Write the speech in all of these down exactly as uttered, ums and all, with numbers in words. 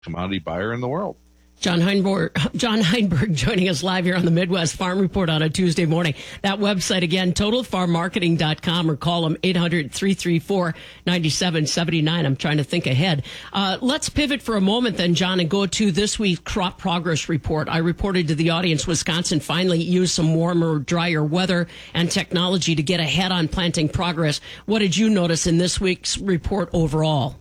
commodity buyer in the world. John Heinberg, John Heinberg joining us live here on the Midwest Farm Report on a Tuesday morning. That website again, total farm marketing dot com, or call them eight hundred, three three four, nine seven seven nine. I'm trying to think ahead. Uh, let's pivot for a moment then, John, and go to this week's crop progress report. I reported to the audience Wisconsin finally used some warmer, drier weather and technology to get ahead on planting progress. What did you notice in this week's report overall?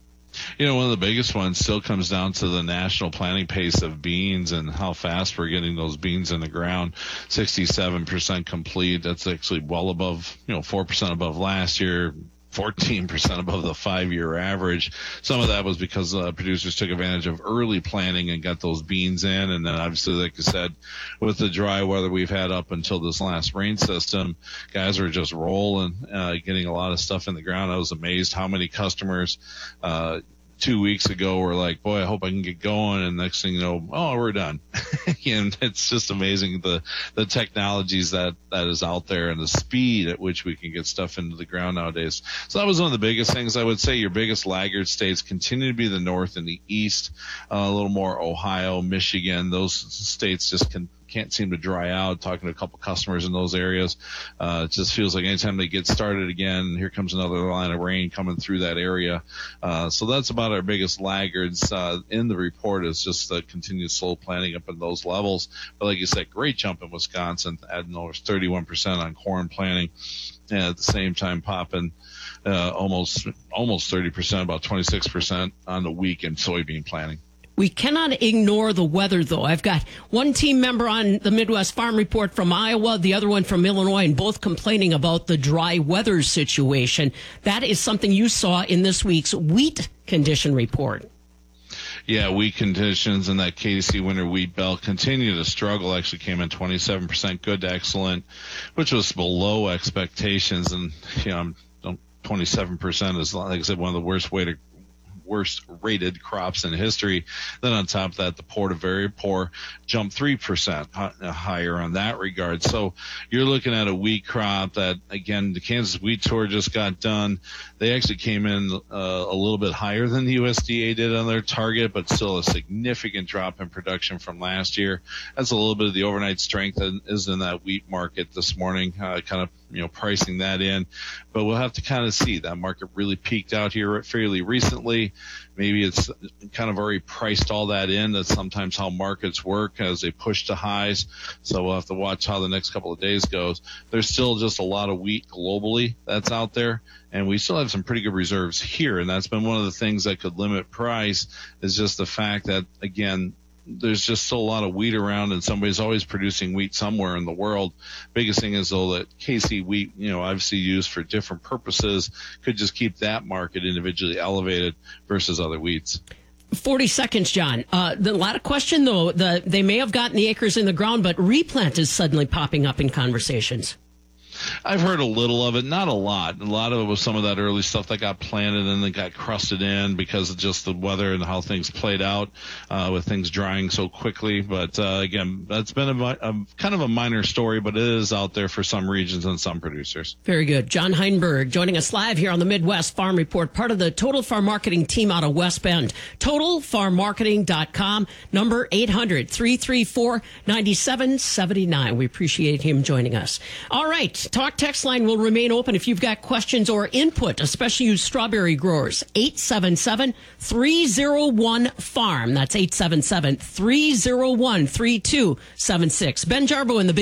You know, one of the biggest ones still comes down to the national planting pace of beans and how fast we're getting those beans in the ground. sixty-seven percent complete. That's actually well above, you know, four percent above last year, fourteen percent above the five-year average. Some of that was because uh, producers took advantage of early planting and got those beans in. And then obviously, like I said, with the dry weather we've had up until this last rain system, guys are just rolling, uh, getting a lot of stuff in the ground. I was amazed how many customers uh, two weeks ago were like, boy, I hope I can get going. And next thing you know, oh, we're done. And it's just amazing the, the technologies that, that is out there and the speed at which we can get stuff into the ground nowadays. So that was one of the biggest things. I would say your biggest laggard states continue to be the North and the East, uh, a little more Ohio, Michigan. Those states just can can't seem to dry out. Talking to a couple customers in those areas, uh, it just feels like anytime they get started again, here comes another line of rain coming through that area. Uh, so that's about our biggest laggards uh, in the report, is just the continued slow planting up in those levels. But like you said, great jump in Wisconsin, adding over thirty-one percent on corn planting, and at the same time popping uh, almost almost thirty percent, about twenty-six percent on the week in soybean planting. We cannot ignore the weather, though. I've got one team member on the Midwest Farm Report from Iowa, the other one from Illinois, and both complaining about the dry weather situation. That is something you saw in this week's wheat condition report. Yeah, wheat conditions in that K D C winter wheat belt continue to struggle. Actually came in twenty-seven percent good to excellent, which was below expectations. And, you know, twenty-seven percent is, like I said, one of the worst way to worst rated crops in history. Then on top of that, the poor to very poor jumped three percent higher on that regard. So you're looking at a wheat crop that, again, the Kansas Wheat Tour just got done. They actually came in uh, a little bit higher than the U S D A did on their target, but still a significant drop in production from last year. That's a little bit of the overnight strength that is in that wheat market this morning, uh, kind of, you know, pricing that in. But we'll have to kind of see. That market really peaked out here fairly recently. Maybe it's kind of already priced all that in. That's sometimes how markets work as they push to highs. So we'll have to watch how the next couple of days goes. There's still just a lot of wheat globally that's out there, and we still have some pretty good reserves here. And that's been one of the things that could limit price, is just the fact that, again, there's just still a lot of wheat around, and somebody's always producing wheat somewhere in the world. Biggest thing is, though, that K C wheat, you know, obviously used for different purposes, could just keep that market individually elevated versus other wheats. forty seconds, John. Uh, the, a lot of question, though. The, they may have gotten the acres in the ground, but replant is suddenly popping up in conversations. I've heard a little of it, not a lot. A lot of it was some of that early stuff that got planted and then got crusted in because of just the weather and how things played out uh, with things drying so quickly. But uh, again, that's been a, a kind of a minor story, but it is out there for some regions and some producers. Very good. John Heinberg joining us live here on the Midwest Farm Report, part of the Total Farm Marketing team out of West Bend. total farm marketing dot com, number eight hundred, three three four, nine seven seven nine. We appreciate him joining us. All right. Talk text line will remain open if you've got questions or input, especially you strawberry growers. eight seven seven, three oh one, farm. That's eight seven seven, three oh one, three two seven six. Ben Jarbo in the big